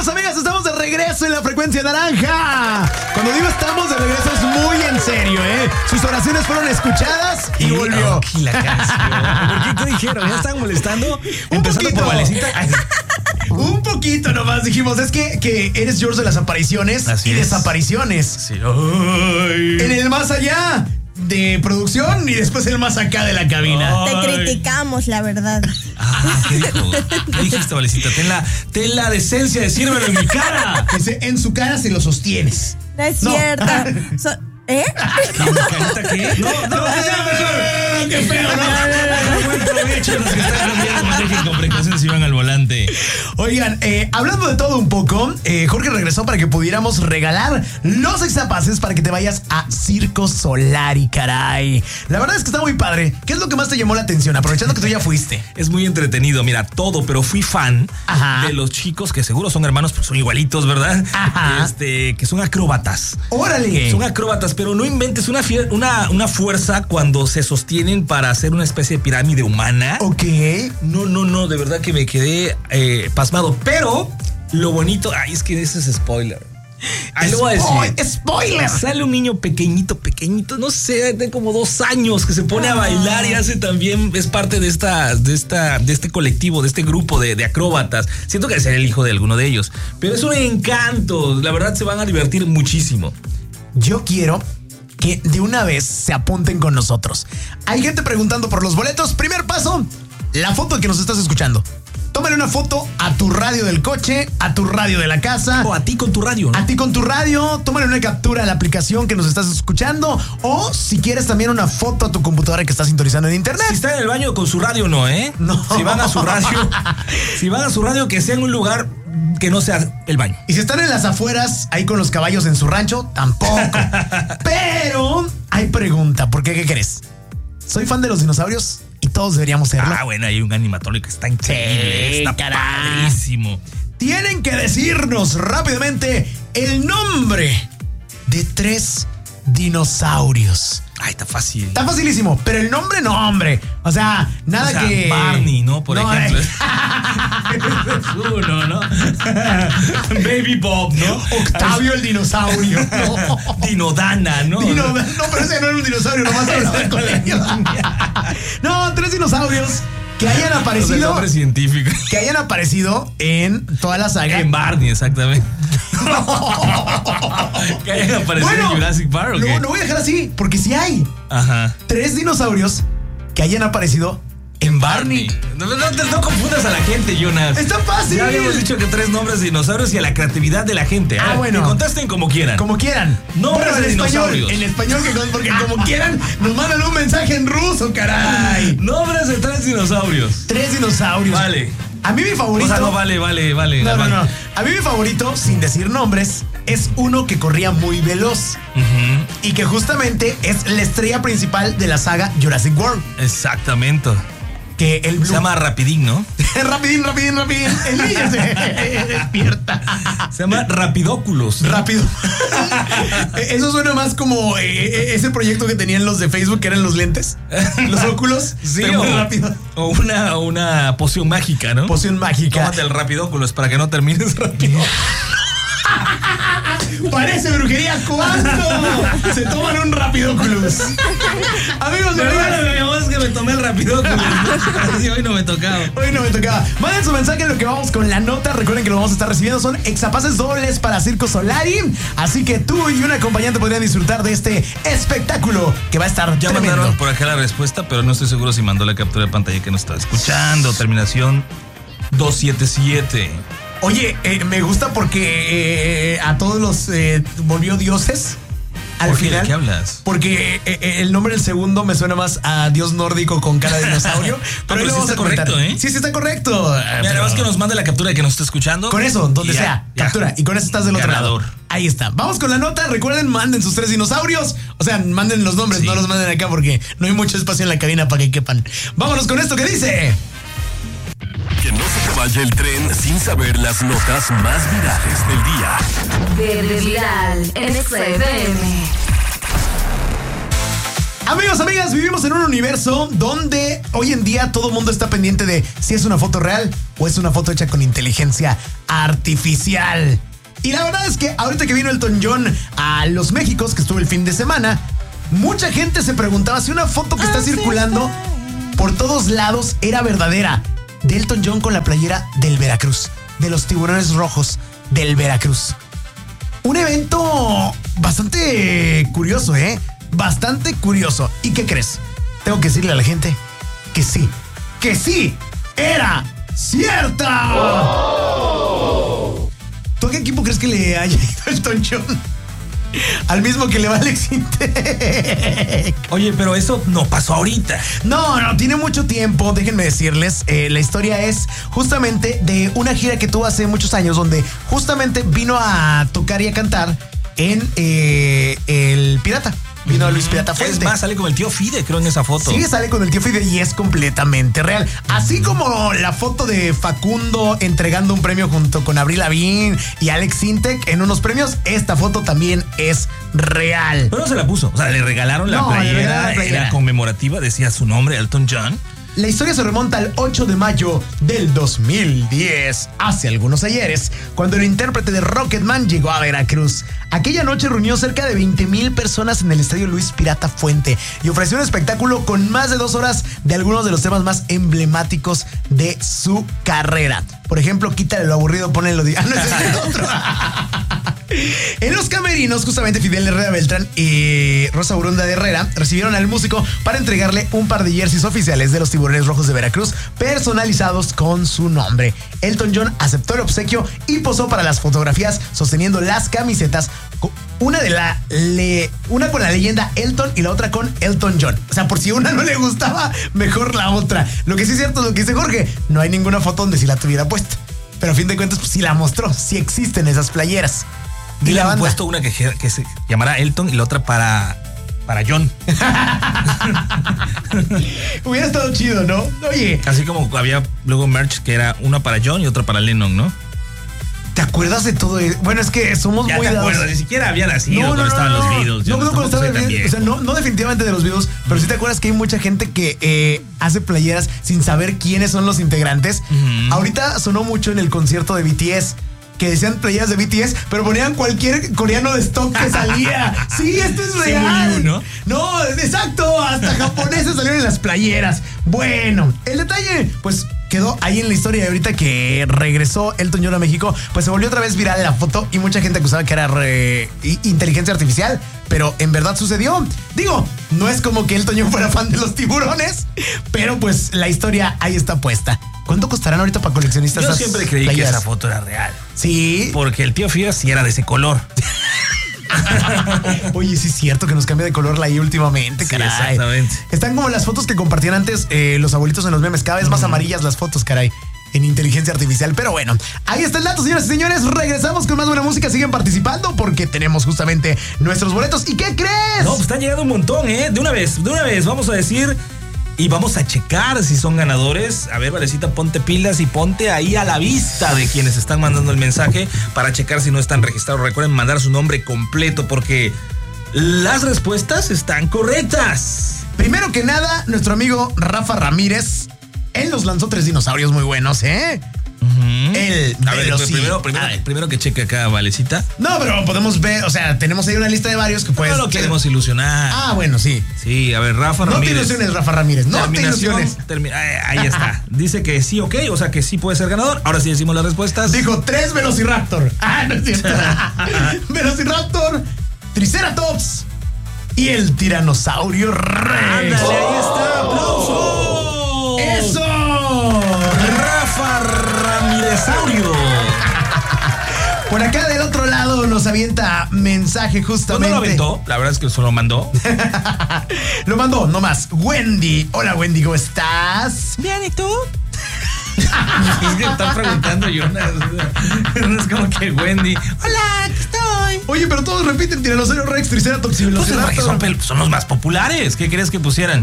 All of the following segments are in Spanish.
Amigos, amigas, estamos de regreso en la frecuencia naranja. Cuando digo estamos de regreso es muy en serio, ¿eh? Sus oraciones fueron escuchadas y volvió. Aquí la canción. ¿Por qué te dijeron? ¿Ya están molestando? Un Empezando poquito. por Valecita. Ay, Un poquito nomás dijimos, es que eres George de las apariciones Así y es. desapariciones. sí. Ay. En el más allá de producción y después el más acá de la cabina. Ay. Te criticamos, la verdad. ¿Qué dijo? ¿Qué dijiste, Valecita? Ten la decencia de decírmelo en mi cara. Dice, en su cara se lo sostienes. No es No. cierto. ¿Eh? ¿En mi carita qué? No, que sea mejor. ¡Qué feo, No, buen provecho los que están cambiando. Manejen con precaución si van al volante. Oigan, hablando de todo un poco, Jorge regresó para que pudiéramos regalar los exapases para que te vayas a Circo Solari, caray. La verdad es que está muy padre. ¿Qué es lo que más te llamó la atención? Aprovechando que tú ya fuiste. Es muy entretenido, mira, todo, pero fui fan Ajá. de los chicos que seguro son hermanos, pues son igualitos, ¿verdad? Ajá. Que son acróbatas. ¡Órale! Son acróbatas, pero no inventes una fuerza cuando se sostienen para hacer una especie de pirámide humana. Ok. No, de verdad que me quedé pasmado. Pero lo bonito, es que ese es spoiler. Ahí lo voy a decir. ¡Spoiler! Sale un niño pequeñito, no sé, de como 2 años, que se pone a bailar y hace también, es parte de este colectivo, de este grupo de acróbatas. Siento que será el hijo de alguno de ellos. Pero es un encanto, la verdad se van a divertir muchísimo. Yo quiero que de una vez se apunten con nosotros. Hay gente preguntando por los boletos. Primer paso, la foto que nos estás escuchando. Tómale una foto a tu radio del coche, a tu radio de la casa. O a ti con tu radio, ¿no? A ti con tu radio, tómale una captura a la aplicación que nos estás escuchando. O si quieres también una foto a tu computadora que está sintonizando en internet. Si está en el baño con su radio, no, ¿eh? No. Si van a su radio, que sea en un lugar que no sea el baño. Y si están en las afueras, ahí con los caballos en su rancho, tampoco. Pero hay pregunta, ¿por qué? ¿Qué crees? Soy fan de los dinosaurios y todos deberíamos serlo. Bueno, hay un animatorio que está increíble, Sí, está caray. padrísimo. Tienen que decirnos rápidamente el nombre de 3 dinosaurios. Está fácil. Está facilísimo, pero el nombre no, hombre. O sea, nada O sea, que... Barney, ¿no? Por No, ejemplo. Es uno, ¿no? Baby Bob, ¿no? Octavio el dinosaurio. No. Dinodana, ¿no? No, pero ese no era un dinosaurio, nomás hablaba con ellos. No, 3 dinosaurios que hayan O sea, el aparecido. nombre científico. Que hayan aparecido en toda la saga. En Barney, exactamente. Que hayan aparecido en Jurassic Park, ¿o qué? No voy a dejar así, porque sí hay Ajá. 3 dinosaurios que hayan aparecido en Barney. No confundas a la gente, Jonas. Está fácil. Ya habíamos dicho que 3 nombres de dinosaurios y a la creatividad de la gente. A ver, bueno. Que contesten como quieran. Como quieran. Nombres Bueno, de dinosaurios. En español, porque como quieran, nos mandan un mensaje en ruso, caray. Nombres de 3 dinosaurios. 3 dinosaurios. Vale. A mí mi favorito. O sea, no, vale. No. A mí mi favorito, sin decir nombres, es uno que corría muy veloz. Ujú. Y que justamente es la estrella principal de la saga Jurassic World. Exactamente. Que el Blue... Se llama Rapidín, ¿no? rapidín. El niño se despierta. Se llama Rapidóculos. Rápido. Eso suena más como ese proyecto que tenían los de Facebook, que eran los lentes, los óculos. Sí, pero muy rápido. O una poción mágica, ¿no? Poción mágica. Tómate el Rapidóculos para que no termines rápido. Parece brujería. ¿Cuándo se toman un Rapidóculos? Amigos, Perdóname, es que me tomé el Rapidóculos. Sí, hoy no me tocaba. hoy no me tocaba. Manden su mensaje en lo que vamos con la nota. Recuerden que lo vamos a estar recibiendo. Son exapases dobles para Circo Solari. Así que tú y un acompañante podrían disfrutar de este espectáculo que va a estar Ya tremendo. mandaron por acá la respuesta, pero no estoy seguro si mandó la captura de pantalla que nos está escuchando. Terminación 277. Oye, me gusta porque a todos los volvió dioses al ¿Por qué? final. ¿De qué hablas? Porque el nombre del segundo me suena más a dios nórdico con cara de dinosaurio. pero ahí lo sí vamos está a comentar. correcto, ¿eh? Sí, está correcto. Mira, Pero- además que nos mande la captura de que nos está escuchando. Con eso, donde Y sea, ya. captura. Y con eso estás del otro Ganador. lado. Ahí está. Vamos con la nota. Recuerden, manden sus 3 dinosaurios. O sea, manden los nombres, Sí. no los manden acá porque no hay mucho espacio en la cabina para que quepan. Vámonos con esto que dice. Que no se te vaya el tren sin saber las notas más virales del día. Verde Viral en XFM. Amigos, amigas, vivimos en un universo donde hoy en día todo el mundo está pendiente de si es una foto real o es una foto hecha con inteligencia artificial. Y la verdad es que ahorita que vino Elton John a Los Méxicos, que estuvo el fin de semana, mucha gente se preguntaba si una foto que está circulando por todos lados era verdadera. De Elton John con la playera del Veracruz, de los Tiburones Rojos del Veracruz. Un evento bastante curioso, bastante curioso. ¿Y qué crees? Tengo que decirle a la gente que sí, era cierta. Oh. ¿Tú a qué equipo crees que le haya ido Elton John? Al mismo que le va Alex Intec. Oye, pero eso no pasó ahorita. No, tiene mucho tiempo. Déjenme decirles, la historia es justamente de una gira que tuvo hace muchos años, donde justamente vino a tocar y a cantar en El Pirata. Vino Luis Pirata Fuente. Es más, sale con el tío Fide, creo, en esa foto. Sí, sale con el tío Fide y es completamente real. Así como la foto de Facundo entregando un premio junto con Avril Lavigne y Alex Intec en unos premios, esta foto también es real. Pero no se la puso, o sea, le regalaron la playera, era conmemorativa, decía su nombre, Elton John. La historia se remonta al 8 de mayo del 2010, hace algunos ayeres, cuando el intérprete de Rocketman llegó a Veracruz. Aquella noche reunió cerca de 20,000 personas en el estadio Luis Pirata Fuente y ofreció un espectáculo con más de 2 horas de algunos de los temas más emblemáticos de su carrera. Por ejemplo, quítale lo aburrido, ponle lo no, ese es el otro. En los camerinos, justamente Fidel Herrera Beltrán y Rosa Burunda de Herrera recibieron al músico para entregarle un par de jerseys oficiales de los Tiburones Rojos de Veracruz personalizados con su nombre. Elton John aceptó el obsequio y posó para las fotografías sosteniendo las camisetas, una con la leyenda Elton y la otra con Elton John. O sea, por si una no le gustaba, mejor la otra. Lo que sí es cierto es lo que dice Jorge, no hay ninguna foto donde sí la tuviera puesta, pero a fin de cuentas pues sí la mostró, sí existen esas playeras. Y le han puesto una que se llamará Elton y la otra para John. Hubiera estado chido, ¿no? Oye. Así como había luego merch que era una para John y otra para Lennon, ¿no? ¿Te acuerdas de todo eso? Bueno, es que somos ya muy dados. Ni siquiera había nacido cuando estaban los Beatles. No, cuando estaban los Beatles. O sea, no definitivamente de los Beatles, pero sí te acuerdas que hay mucha gente que hace playeras sin saber quiénes son los integrantes. Ahorita sonó mucho en el concierto de BTS, que decían playeras de BTS, pero ponían cualquier coreano de stock que salía. Sí, esto es real. ¿No? No, exacto. Hasta japoneses salieron en las playeras. Bueno, el detalle, pues quedó ahí en la historia. Y ahorita que regresó Elton John a México, pues se volvió otra vez viral la foto y mucha gente acusaba que era inteligencia artificial, pero en verdad sucedió. Digo, no es como que Elton John fuera fan de los tiburones, pero pues la historia ahí está puesta. ¿Cuánto costarán ahorita para coleccionistas? Yo siempre creí playeras? Que esa foto era real. Sí. Porque el tío Fida sí era de ese color. Oye, sí es cierto que nos cambia de color la I últimamente, caray. Sí, exactamente. Están como las fotos que compartían antes los abuelitos en los memes, cada vez más amarillas las fotos, caray, en inteligencia artificial. Pero bueno, ahí está el dato, señoras y señores. Regresamos con más buena música. Siguen participando porque tenemos justamente nuestros boletos. ¿Y qué crees? No, pues están llegando un montón, ¿eh? De una vez, vamos a decir y vamos a checar si son ganadores. A ver, Valecita, ponte pilas y ponte ahí a la vista de quienes están mandando el mensaje para checar si no están registrados. Recuerden mandar su nombre completo porque las respuestas están correctas. Primero que nada, nuestro amigo Rafa Ramírez, él nos lanzó 3 dinosaurios muy buenos, ¿eh? El primero que cheque acá, Valecita. No, pero podemos ver, o sea, tenemos ahí una lista de varios que puedes. No lo queremos ilusionar. Ah, bueno, sí. Sí, a ver, Rafa Ramírez. No te ilusiones, Rafa Ramírez. No te ilusiones. Ahí está. Dice que sí, ok, o sea que sí puede ser ganador. Ahora sí decimos las respuestas. Dijo 3 Velociraptor. Ah, no es cierto. Velociraptor, Triceratops y el Tiranosaurio Rex. Ándale, ahí está. ¡Aplausos! ¡Eso! Rafa Ramiresaurio. Por acá del otro lado nos avienta mensaje justamente. ¿Cuándo lo aventó? La verdad es que solo mandó. Lo mandó nomás Wendy. Hola Wendy, ¿cómo estás? Bien, ¿y tú? Me están preguntando Jonas. No es como que Wendy. Hola, aquí estoy. Oye, pero todos repiten Tiranosaurio Rex, Triceratops y Pues Velociraptor. son los más populares. ¿Qué crees que pusieran?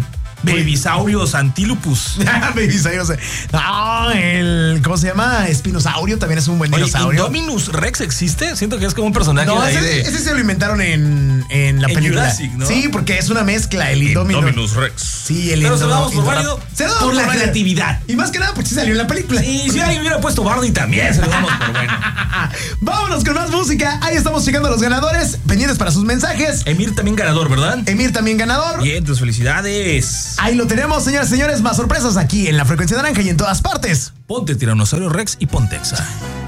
Babysaurios antilopus. Babysaurios. No, ¿cómo se llama? Espinosaurio también es un buen Oye, dinosaurio. ¿Indominus Rex existe? Siento que es como un personaje No, de ahí ese se lo inventaron en la En película. Jurassic, ¿no? Sí, porque es una mezcla, el Indominus. Rex. Sí, el Pero se lo Indo- damos por Indorap- válido Se lo damos por la válido. creatividad. Y más que nada porque sí salió en la película. Y si alguien hubiera puesto Barney también, se lo damos por bueno. Vámonos con más música. Ahí estamos llegando a los ganadores. Pendientes para sus mensajes. Emir también ganador, ¿verdad? Emir también ganador. Bien, tus felicidades. Ahí lo tenemos, señoras y señores. Más sorpresas aquí en la Frecuencia Naranja y en todas partes. Ponte Tiranosaurio Rex y Pontexa.